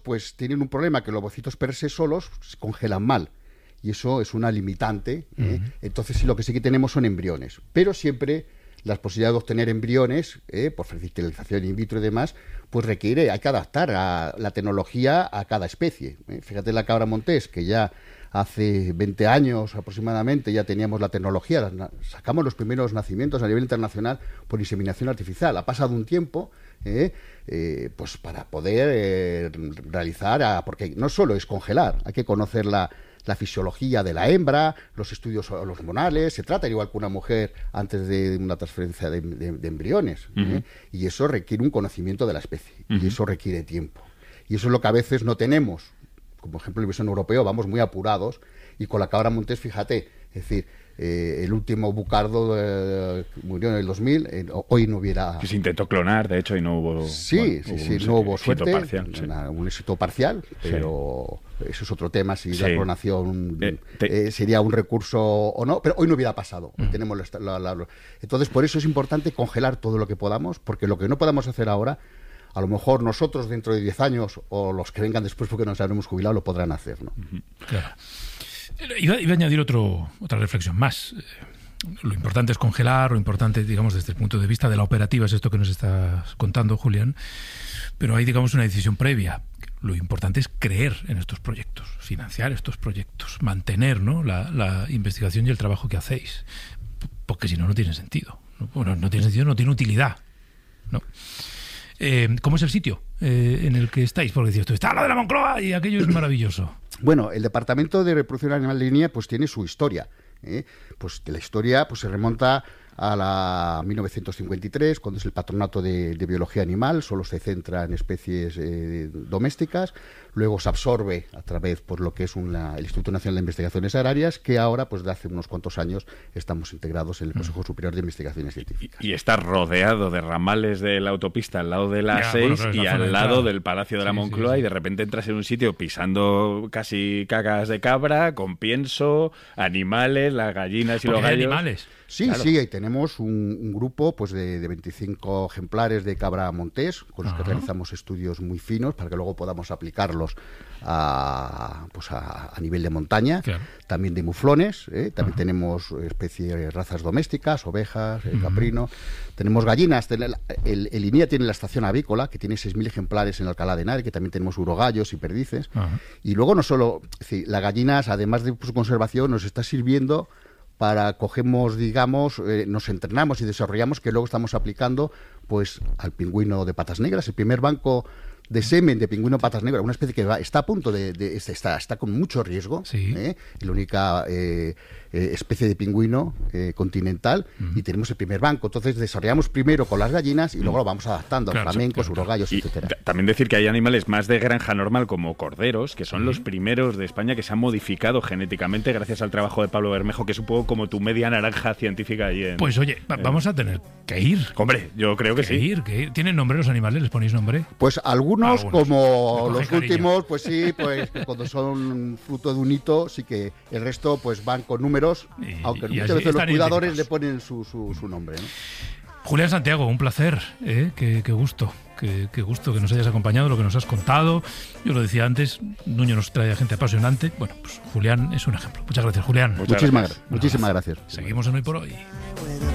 pues tienen un problema, que los ovocitos per se solos se congelan mal. Y eso es una limitante. Entonces, sí, lo que sí que tenemos son embriones. Pero siempre las posibilidades de obtener embriones, por fertilización in vitro y demás, pues hay que adaptar a la tecnología a cada especie. Fíjate la cabra montés, que ya hace 20 años aproximadamente ya teníamos la tecnología, sacamos los primeros nacimientos a nivel internacional por inseminación artificial. Ha pasado un tiempo pues para poder realizar, porque no solo es congelar, hay que conocer la fisiología de la hembra, los estudios hormonales, se trata igual que una mujer antes de una transferencia de embriones, y eso requiere un conocimiento de la especie, y eso requiere tiempo. Y eso es lo que a veces no tenemos. Como ejemplo, el bisón europeo, vamos muy apurados, y con la cabra montés, fíjate, es decir, el último bucardo murió en el 2000, hoy no hubiera... Que se intentó clonar, de hecho, y no hubo... No hubo suerte, parcial, un éxito parcial, pero eso es otro tema, si la clonación sería un recurso o no, pero hoy no hubiera pasado. Tenemos Entonces, por eso es importante congelar todo lo que podamos, porque lo que no podamos hacer ahora, a lo mejor nosotros dentro de 10 años o los que vengan después porque nos habremos jubilado lo podrán hacer, ¿no? Claro. Iba a añadir otra reflexión más. Lo importante es congelar, lo importante, digamos, desde el punto de vista de la operativa, es esto que nos estás contando, Julián, pero hay, digamos, una decisión previa. Lo importante es creer en estos proyectos, financiar estos proyectos, mantener, ¿no?, la investigación y el trabajo que hacéis, porque si no, no tiene sentido. Bueno, no tiene sentido, no tiene utilidad, ¿no? ¿Cómo es el sitio en el que estáis? Porque decís, está al lado de la Moncloa y aquello es maravilloso. Bueno, el Departamento de Reproducción Animal de Línea pues tiene su historia. Pues la historia pues se remonta a la 1953, cuando es el Patronato de Biología Animal, solo se centra en especies domésticas, luego se absorbe a través por lo que es el Instituto Nacional de Investigaciones Agrarias, que ahora, pues de hace unos cuantos años, estamos integrados en el Consejo Superior de Investigaciones Científicas. Y está rodeado de ramales de la autopista al lado de la A6 y al lado del Palacio de la Moncloa, y de repente entras en un sitio pisando casi cacas de cabra, con pienso, animales, las gallinas y los gallos. ¿Animales? Sí, claro. Sí, ahí tenemos un grupo pues de 25 ejemplares de cabra montés, con los que realizamos estudios muy finos para que luego podamos aplicarlos a nivel de montaña. Claro. También de muflones, también tenemos especies, razas domésticas, ovejas, caprino. Tenemos gallinas, el INIA tiene la estación avícola, que tiene 6.000 ejemplares en Alcalá de Henares, que también tenemos urogallos y perdices. Y luego no solo, es decir, las gallinas, además de su conservación, nos está sirviendo para cogemos, digamos, nos entrenamos y desarrollamos, que luego estamos aplicando pues al pingüino de patas negras, el primer banco de semen de pingüino patas negras, una especie que está a punto está con mucho riesgo, la única especie de pingüino continental, y tenemos el primer banco. Entonces desarrollamos primero con las gallinas y luego lo vamos adaptando a flamencos, urogallos, etcétera. También decir que hay animales más de granja normal como corderos, que son los primeros de España que se han modificado genéticamente gracias al trabajo de Pablo Bermejo, que es un poco como tu media naranja científica allí en... Pues oye, vamos a tener que ir. Hombre, yo creo que sí. ¿Tienen nombre los animales? ¿Les ponéis nombre? Pues algunos como los cariño. Últimos, pues sí, pues cuando son fruto de un hito, sí que el resto pues van con números, aunque muchas veces los cuidadores le ponen su nombre, ¿no? Julián Santiago, un placer, qué gusto. Qué gusto que nos hayas acompañado, lo que nos has contado. Yo lo decía antes, Nuño nos trae a gente apasionante. Bueno, pues Julián es un ejemplo. Muchas gracias, Julián. Muchísimas gracias. Seguimos en Hoy por Hoy.